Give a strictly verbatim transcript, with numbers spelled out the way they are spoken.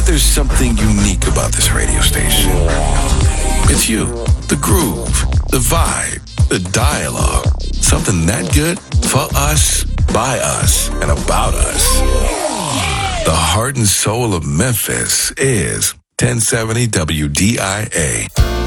there's something unique about this radio station. It's you, the groove, the vibe, the dialogue. Something that good for us, by us, and about us. The heart and soul of Memphis is ten seventy W D I A.